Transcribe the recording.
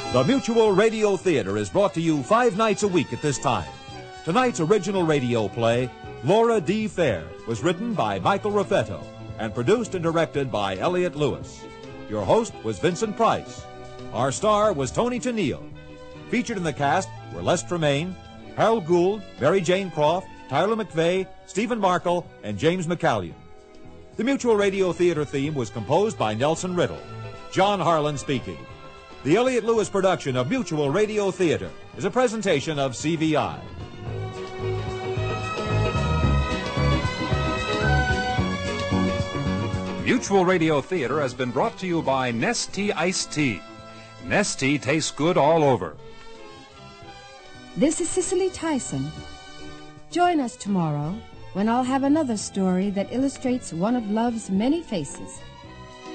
The Mutual Radio Theater is brought to you 5 nights a week at this time. Tonight's original radio play, Laura D. Fair, was written by Michael Raffetto and produced and directed by Elliott Lewis. Your host was Vincent Price. Our star was Tony Tennille. Featured in the cast were Les Tremaine, Harold Gould, Mary Jane Croft, Tyler McVeigh, Stephen Markle, and James McCallion. The Mutual Radio Theater theme was composed by Nelson Riddle. John Harlan speaking. The Elliott Lewis production of Mutual Radio Theater is a presentation of CVI. Mutual Radio Theater has been brought to you by Nestea Iced Tea. Nestea tastes good all over. This is Cicely Tyson. Join us tomorrow when I'll have another story that illustrates one of love's many faces.